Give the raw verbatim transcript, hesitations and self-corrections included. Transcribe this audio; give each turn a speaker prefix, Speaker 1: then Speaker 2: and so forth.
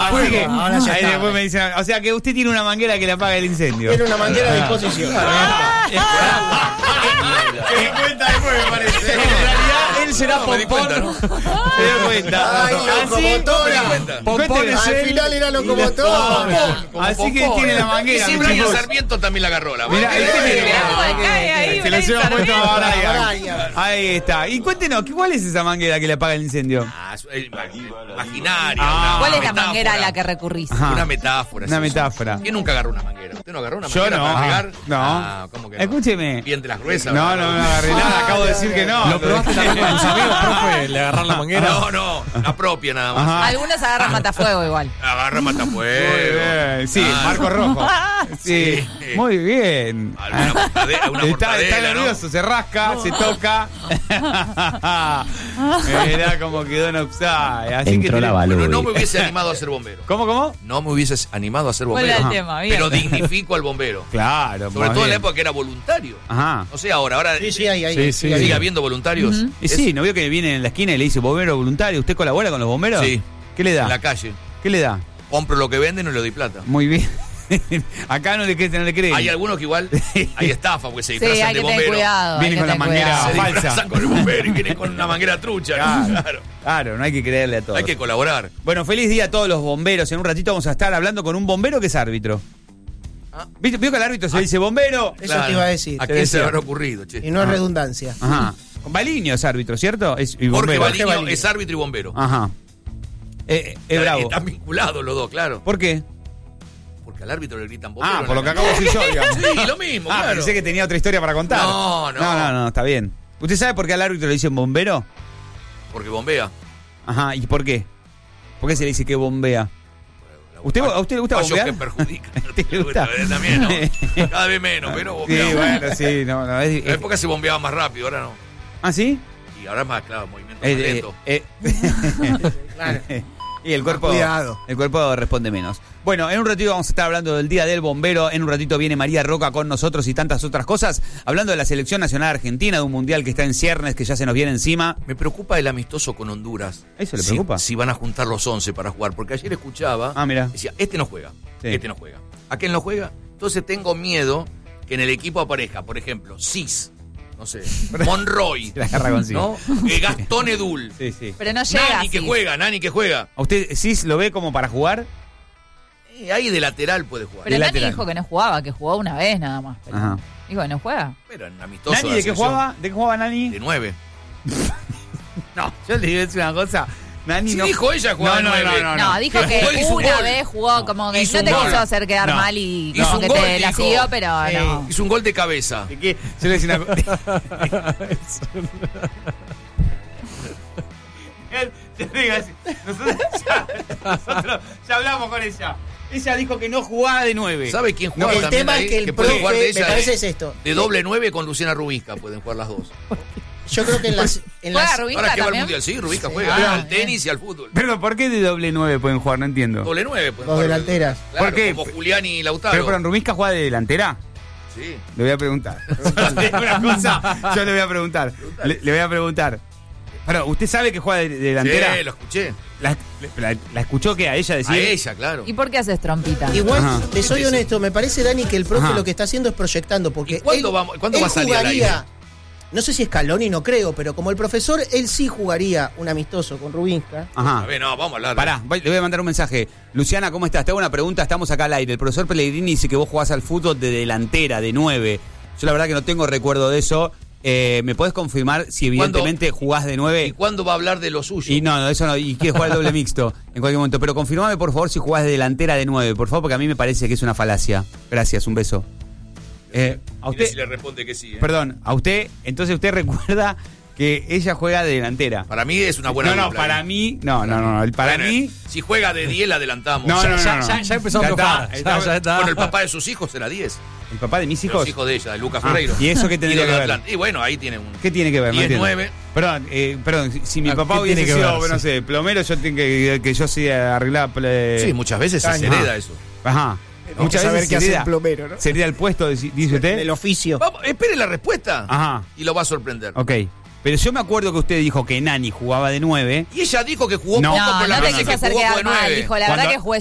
Speaker 1: fuego.
Speaker 2: que,
Speaker 1: Ahora ya
Speaker 2: ahí
Speaker 1: está.
Speaker 2: después me dicen, o sea que usted tiene una manguera que le apaga el incendio.
Speaker 1: Tiene una manguera a disposición.
Speaker 2: Que me cuenta después, me parece. En realidad, él será
Speaker 3: No, me di
Speaker 2: pompón.
Speaker 3: cuenta, ¿no?
Speaker 2: Se dio cuenta.
Speaker 1: Ay, locomotora.
Speaker 2: Cuénteme,
Speaker 1: Al
Speaker 2: él.
Speaker 1: final era locomotora.
Speaker 3: Como
Speaker 2: Así que
Speaker 3: pompón.
Speaker 2: tiene la
Speaker 3: Y
Speaker 2: manguera.
Speaker 3: si
Speaker 2: mi
Speaker 3: Brian
Speaker 2: chicos.
Speaker 3: Sarmiento también la agarró la
Speaker 2: Mirá,
Speaker 3: manguera.
Speaker 2: ahí tiene.
Speaker 4: Mirá, cae ahí,
Speaker 2: Se lo lleva
Speaker 4: Brian
Speaker 2: puesto a
Speaker 1: Sarmiento.
Speaker 2: Brian. Ahí está. Y cuéntenos, ¿cuál es esa manguera que le apaga el incendio?
Speaker 3: Ah, es imaginaria.
Speaker 2: Ah.
Speaker 3: una
Speaker 4: ¿Cuál es la
Speaker 3: metáfora.
Speaker 4: manguera a la que recurrís?
Speaker 2: Ajá.
Speaker 3: Una metáfora.
Speaker 2: Una
Speaker 3: es eso.
Speaker 2: metáfora.
Speaker 3: ¿Quién nunca agarró una manguera? ¿Usted no agarró una
Speaker 2: Yo
Speaker 3: manguera
Speaker 2: no.
Speaker 3: para pegar?
Speaker 2: No.
Speaker 3: Ah, ¿cómo que no?
Speaker 2: Escúcheme.
Speaker 3: Bien de las gruesas.
Speaker 2: No,
Speaker 3: ¿verdad?
Speaker 2: no, no agarré nada. Acabo de decir que no.
Speaker 5: ¿Lo probaste también con tus amigos, profe? ¿Le agarrar la manguera?
Speaker 3: No, no, la propia nada más.
Speaker 2: Ajá.
Speaker 4: Algunos agarran matafuego igual.
Speaker 3: Agarra
Speaker 2: Muy
Speaker 3: matafuego.
Speaker 2: bien. Sí,
Speaker 3: Ah,
Speaker 2: Marco Rojo. Sí,
Speaker 3: Sí.
Speaker 2: muy bien.
Speaker 3: Alguna mortadela, una
Speaker 2: Está,
Speaker 3: mortadela,
Speaker 2: está
Speaker 3: ¿no?
Speaker 2: nervioso, se rasca, se toca. Mirá cómo quedó en offside. Así
Speaker 6: Entró
Speaker 2: que
Speaker 6: la
Speaker 2: tiene-
Speaker 6: bala.
Speaker 3: Pero no me hubiese animado a ser bombero.
Speaker 2: ¿Cómo, cómo?
Speaker 3: No me hubiese animado a ser
Speaker 4: ¿Cuál
Speaker 3: bombero.
Speaker 4: era el
Speaker 2: Ajá.
Speaker 4: tema? Bien.
Speaker 3: Pero dignifico al bombero.
Speaker 2: Claro.
Speaker 3: Sobre
Speaker 2: más
Speaker 3: todo en la
Speaker 2: bien.
Speaker 3: época que era voluntario.
Speaker 2: Ajá.
Speaker 3: No sé ahora, ahora
Speaker 1: Sí, sí, ahí, ahí.
Speaker 5: Sí, sí.
Speaker 1: sigue
Speaker 3: sigue
Speaker 1: ahí.
Speaker 3: habiendo voluntarios.
Speaker 4: Ujú.
Speaker 2: Y sí, ¿no vio que viene en la esquina y le dice bombero voluntario? ¿Usted colabora con los bomberos?
Speaker 3: Sí.
Speaker 2: ¿Qué le da?
Speaker 3: En la calle.
Speaker 2: ¿Qué le da?
Speaker 3: Compro lo que venden y le doy plata.
Speaker 2: Muy bien. Acá no le, cre- no le creen.
Speaker 3: Hay algunos que igual hay estafa porque se
Speaker 4: Sí,
Speaker 3: disfrazan
Speaker 4: hay
Speaker 3: de
Speaker 4: que tener
Speaker 3: bombero.
Speaker 4: cuidado. hay
Speaker 2: Viene
Speaker 4: que
Speaker 2: con la
Speaker 4: tener
Speaker 2: manguera
Speaker 4: cuidado.
Speaker 3: Se
Speaker 2: falsa.
Speaker 3: disfrazan con el bombero y vienen con una manguera trucha.
Speaker 2: Claro.
Speaker 3: Claro.
Speaker 2: Claro, no hay que creerle a todos.
Speaker 3: Hay que colaborar.
Speaker 2: Bueno, feliz día a todos los bomberos. En un ratito vamos a estar hablando con un bombero que es árbitro.
Speaker 3: Ah.
Speaker 2: ¿Viste? ¿Vio que al árbitro se le dice bombero?
Speaker 1: Eso te iba a decir.
Speaker 3: ¿A
Speaker 2: Te
Speaker 3: quién se
Speaker 2: decía.
Speaker 3: le habrá ocurrido, che?
Speaker 1: Y no es redundancia.
Speaker 2: Ajá. Baliño es árbitro, ¿cierto? Es, y
Speaker 3: Jorge
Speaker 2: bombero.
Speaker 3: Baliño
Speaker 1: Baliño.
Speaker 3: es árbitro y bombero.
Speaker 2: Ajá. Eh, eh, es bravo.
Speaker 3: Están vinculados los dos, claro.
Speaker 2: ¿Por qué?
Speaker 3: Porque al árbitro le gritan bombero.
Speaker 2: Ah,
Speaker 3: en
Speaker 2: por
Speaker 3: la
Speaker 2: lo que
Speaker 3: cancha.
Speaker 2: acabo de decir yo, digamos.
Speaker 3: Sí, lo mismo,
Speaker 2: Ah,
Speaker 3: claro.
Speaker 2: pensé que tenía otra historia para contar.
Speaker 3: No, no.
Speaker 2: No, no, no, está bien. ¿Usted sabe por qué al árbitro le dicen bombero?
Speaker 3: Porque bombea.
Speaker 2: Ajá, ¿y por qué? ¿Por qué se le dice que bombea? ¿Usted, ¿A usted le gusta
Speaker 3: Fallos
Speaker 2: bombear?
Speaker 3: que perjudican.
Speaker 2: ¿Te gusta?
Speaker 3: También, ¿no? Cada vez menos, pero
Speaker 2: Sí,
Speaker 3: bombeaba.
Speaker 2: bueno, sí, no, no. Es,
Speaker 3: En la
Speaker 2: es-
Speaker 3: época se bombeaba más rápido, ahora no.
Speaker 2: ¿Ah, sí?
Speaker 3: Y ahora es más, claro, movimiento
Speaker 2: Eh,
Speaker 3: más
Speaker 2: eh,
Speaker 3: lento.
Speaker 2: eh.
Speaker 1: Claro.
Speaker 2: Y el cuerpo,
Speaker 1: Cuidado.
Speaker 2: el cuerpo responde menos. Bueno, en un ratito vamos a estar hablando del Día del Bombero. En un ratito viene María Roca con nosotros y tantas otras cosas. Hablando de la selección nacional argentina, de un mundial que está en ciernes, que ya se nos viene encima.
Speaker 3: Me preocupa el amistoso con Honduras.
Speaker 2: ¿Eso le
Speaker 3: Si-
Speaker 2: preocupa?
Speaker 3: Si van a juntar los once para jugar. Porque ayer escuchaba.
Speaker 2: Ah, mira.
Speaker 3: Decía, este no juega.
Speaker 2: Sí.
Speaker 3: Este no juega. ¿Aquel no juega? Entonces tengo miedo que en el equipo aparezca, por ejemplo, Cis. No sé. Monroy.
Speaker 2: La agarra con sí.
Speaker 3: ¿No? Eh, Gastón Edul.
Speaker 2: Sí, sí.
Speaker 4: Pero no llega
Speaker 3: Nani que
Speaker 4: así.
Speaker 3: juega, Nani que juega.
Speaker 2: ¿A usted sí lo ve como para jugar?
Speaker 3: Eh, ahí de lateral puede jugar.
Speaker 4: Pero
Speaker 2: de
Speaker 4: Nani
Speaker 2: lateral.
Speaker 4: dijo que no jugaba, que jugó una vez nada más. Pero
Speaker 2: Ajá.
Speaker 4: dijo que no juega.
Speaker 3: Pero en amistoso.
Speaker 2: ¿Nani
Speaker 3: la
Speaker 2: de qué
Speaker 3: selección.
Speaker 2: jugaba? ¿De qué jugaba Nani?
Speaker 3: De nueve.
Speaker 2: No, yo le digo una cosa. Nani
Speaker 3: Sí,
Speaker 2: no.
Speaker 3: dijo ella jugaba
Speaker 2: no, no,
Speaker 3: nueve.
Speaker 2: no,
Speaker 4: No,
Speaker 2: no.
Speaker 4: dijo
Speaker 3: Que
Speaker 4: que
Speaker 3: jugó, hizo un
Speaker 4: una
Speaker 3: gol.
Speaker 4: vez jugó como que
Speaker 3: Hizo
Speaker 4: no
Speaker 3: un
Speaker 4: te
Speaker 3: gol.
Speaker 4: quiso hacer quedar
Speaker 2: No.
Speaker 4: mal y
Speaker 3: Hizo
Speaker 4: como
Speaker 3: un
Speaker 4: que
Speaker 3: gol,
Speaker 4: te la
Speaker 3: dijo.
Speaker 4: siguió, pero
Speaker 1: Sí.
Speaker 4: no.
Speaker 3: Hizo un gol de cabeza.
Speaker 2: ¿De qué? Yo le decía una cosa. Yo le digo así, nosotros ya, nosotros ya hablamos con ella. Ella dijo que no jugaba de nueve.
Speaker 3: ¿Sabe quién juega
Speaker 1: El
Speaker 3: también
Speaker 1: tema
Speaker 3: ahí?
Speaker 1: es que el
Speaker 3: puede jugar de
Speaker 1: profe,
Speaker 3: ella
Speaker 1: me parece
Speaker 3: de-
Speaker 1: es esto.
Speaker 3: De doble nueve con Luciana Rubisca pueden jugar las dos.
Speaker 1: Yo creo que en las... En
Speaker 4: ¿Juega
Speaker 1: las
Speaker 4: Rubinka
Speaker 3: Ahora que va al
Speaker 4: también?
Speaker 3: mundial, sí, Rubisca
Speaker 1: Sí.
Speaker 3: juega
Speaker 4: Ah,
Speaker 3: al tenis y al fútbol.
Speaker 2: Perdón, ¿por qué de doble nueve pueden jugar? No entiendo.
Speaker 3: Doble nueve pueden
Speaker 1: Dos
Speaker 3: jugar.
Speaker 1: delanteras.
Speaker 3: Claro,
Speaker 2: ¿Por qué?
Speaker 3: Como Julián y Lautaro.
Speaker 2: Pero, pero en Rumisca juega de delantera.
Speaker 3: Sí.
Speaker 2: Le voy a preguntar. Una cosa, yo le voy a preguntar. Le, le voy a preguntar. Pero, ¿usted sabe que juega de, de delantera?
Speaker 3: Sí, lo escuché.
Speaker 2: ¿La, la, la escuchó qué? ¿A ella decir?
Speaker 3: A ella, claro.
Speaker 4: ¿Y por qué haces trompita?
Speaker 1: Igual,
Speaker 2: Ajá.
Speaker 1: te soy honesto, me parece, Dani, que el profe
Speaker 2: Ajá.
Speaker 1: lo que está haciendo es proyectando, porque
Speaker 3: ¿Y cuándo
Speaker 1: él,
Speaker 3: vamos- cuándo
Speaker 1: él
Speaker 3: va a salir al
Speaker 1: jugaría,
Speaker 3: aire?
Speaker 1: no sé si Scaloni, no creo, pero como el profesor, él sí jugaría un amistoso con Rubinska.
Speaker 2: Ajá.
Speaker 3: A ver, no, vamos a hablar.
Speaker 2: Pará, voy- le voy a mandar un mensaje. Luciana, ¿cómo estás? Te hago una pregunta, estamos acá al aire. El profesor Pellegrini dice que vos jugás al fútbol de delantera, de nueve. Yo la verdad que no tengo recuerdo de eso. Eh, ¿Me podés confirmar si evidentemente jugás de
Speaker 3: ¿Y
Speaker 2: nueve?
Speaker 3: cuándo va a hablar de lo suyo?
Speaker 2: Y no, no, eso no. Y quiere jugar el doble mixto en cualquier momento. Pero confirmame, por favor, si jugás de delantera de nueve. Por favor, porque a mí me parece que es una falacia. Gracias, un beso. Eh, a
Speaker 3: Mire
Speaker 2: usted,
Speaker 3: si le responde que sí. ¿eh?
Speaker 2: perdón, a usted, entonces usted recuerda que ella juega de delantera.
Speaker 3: Para mí es una buena
Speaker 2: no, no,
Speaker 3: dupla,
Speaker 2: para
Speaker 3: ¿eh?
Speaker 2: mí, no, no, no, no, para
Speaker 3: Bueno,
Speaker 2: mí,
Speaker 3: Si juega de diez, la adelantamos.
Speaker 2: no,
Speaker 3: Ya-
Speaker 2: no, no,
Speaker 5: ya,
Speaker 2: no.
Speaker 5: ya, ya empezó a
Speaker 2: Ya
Speaker 5: aflojar.
Speaker 2: está,
Speaker 5: Ya,
Speaker 2: está.
Speaker 5: ya está.
Speaker 3: Bueno, el papá de sus hijos era diez.
Speaker 2: el papá de mis
Speaker 3: Los
Speaker 2: hijos.
Speaker 3: hijos de ella, de Lucas
Speaker 2: Ah,
Speaker 3: Ferreiro.
Speaker 2: ¿y eso qué tendría
Speaker 3: Ídolo
Speaker 2: que
Speaker 3: de
Speaker 2: ver?
Speaker 3: Atlanta. Y bueno, ahí tiene un...
Speaker 2: ¿Qué tiene que ver? No
Speaker 3: diez
Speaker 2: entiendo.
Speaker 3: nueve.
Speaker 2: Perdón, eh, perdón, si, si mi
Speaker 5: Ah,
Speaker 2: papá
Speaker 5: ¿qué
Speaker 2: hubiese
Speaker 5: tiene que
Speaker 2: sido,
Speaker 5: ver?
Speaker 2: no
Speaker 5: Sí.
Speaker 2: sé, plomero, yo tengo que que yo sí arreglar. ple-
Speaker 3: Sí, muchas veces se
Speaker 2: Ajá.
Speaker 3: hereda eso.
Speaker 2: Ajá. Muchas
Speaker 1: saber
Speaker 2: veces
Speaker 1: qué hace
Speaker 2: sería,
Speaker 1: el plomero, ¿no?
Speaker 2: sería el puesto, dice dice usted.
Speaker 1: El oficio.
Speaker 3: Vamos, espere la respuesta.
Speaker 2: Ajá.
Speaker 3: Y lo va a sorprender.
Speaker 2: Ok. Pero yo me acuerdo que usted dijo que Nani jugaba de nueve.
Speaker 3: Y ella dijo que jugó
Speaker 2: No.
Speaker 3: poco,
Speaker 4: No,
Speaker 3: pero la
Speaker 4: no te
Speaker 3: frase
Speaker 4: quiso
Speaker 3: que
Speaker 4: hacer
Speaker 3: jugó fue
Speaker 4: quedar mal.
Speaker 3: nueve.
Speaker 4: Dijo, la
Speaker 2: Cuando-
Speaker 4: verdad que jugué